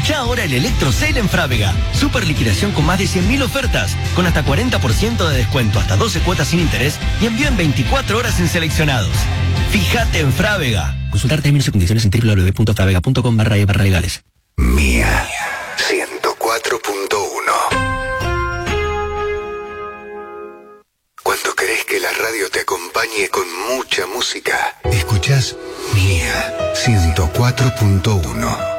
Aprovecha ahora el Electro Sale en Frávega. Super liquidación con más de 100.000 ofertas, con hasta 40% de descuento, hasta 12 cuotas sin interés y envío en 24 horas en seleccionados. Fíjate en Frávega. Consultar términos y condiciones en www.fravega.com/legales. Mía 104.1. Cuando querés que la radio te acompañe con mucha música, escuchás Mía 104.1.